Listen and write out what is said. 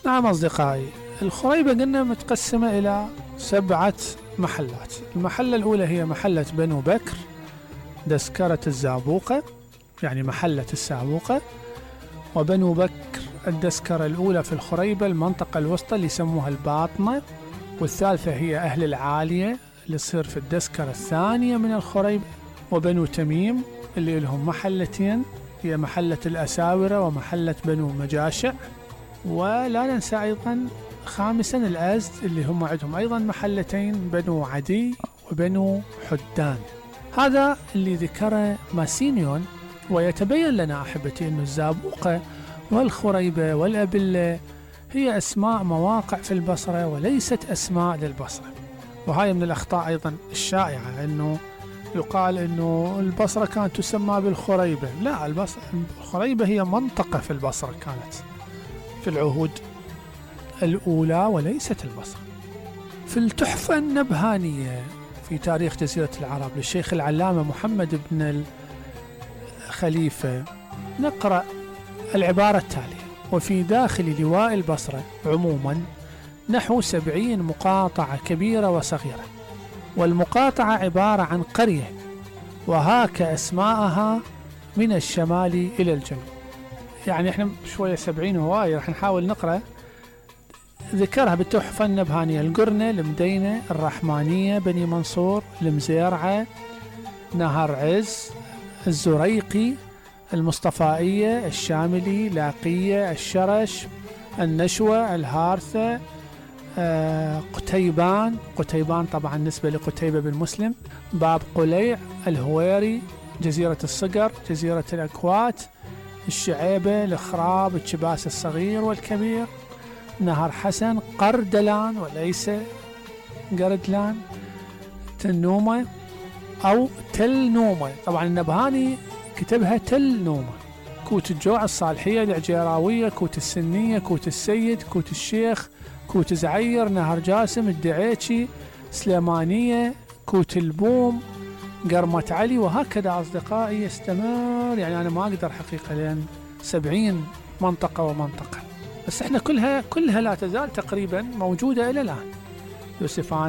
نعم أصدقائي، الخريبة قلنا متقسمة إلى 7 محلات. المحلة الأولى هي محلة بنو بكر دسكرة الزابوقة، يعني محلة السابوقة. وبنو بكر الدسكرة الأولى في الخريبة المنطقة الوسطى اللي يسموها الباطنة، والثالثة هي أهل العالية اللي تصير في الدسكرة الثانية من الخريبة. وبنو تميم اللي لهم محلتين، هي محلة الأساورة ومحلة بنو مجاشع. ولا ننسى أيضا خامسا الأزد اللي هم عندهم أيضا محلتين، بنو عدي وبنو حدان. هذا اللي ذكره ماسينيون. ويتبين لنا أحبتي أن الزابوقة والخريبة والأبلة هي أسماء مواقع في البصرة وليست أسماء للبصرة. وهاي من الأخطاء أيضا الشائعة، أنه يقال أنه البصرة كانت تسمى بالخريبة. لا، الخريبة هي منطقة في البصرة كانت في العهود الأولى وليست البصرة. في التحفة النبهانية في تاريخ جزيرة العرب للشيخ العلامة محمد بن الخليفة نقرأ العبارة التالية: وفي داخل لواء البصرة عموما نحو 70 مقاطعة كبيرة وصغيرة، والمقاطعة عبارة عن قرية، وهاك أسماءها من الشمال إلى الجنوب. يعني احنا شوية 70 هواية، رح نحاول نقرأ. ذكرها بالتحفة النبهانية: القرنة، المدينة، الرحمانية، بني منصور، المزيرعة، نهر عز، الزريقي، المصطفائية، الشاملي، لاقية، الشرش، النشوة، الهارثة، قتيبان طبعا نسبة لقتيبة بن مسلم، باب قليع، الهويري، جزيرة الصقر، جزيرة الأكوات، الشعيبة، الخراب، الشباس الصغير والكبير، نهر حسن، قردلان وليس قردلان، تنومة أو تل نومة. طبعا النبهاني كتبها تل نومة. كوت الجوع، الصالحية، العجيراوية، كوت السنية، كوت السيد، كوت الشيخ، كوت زعير، نهر جاسم، الدعيتشي، سليمانية، كوت البوم، قرمة علي. وهكذا أصدقائي يستمر. يعني أنا ما أقدر حقيقة لأن 70 منطقة ومنطقة، بس احنا كلها لا تزال تقريبا موجودة إلى الآن. يوسفان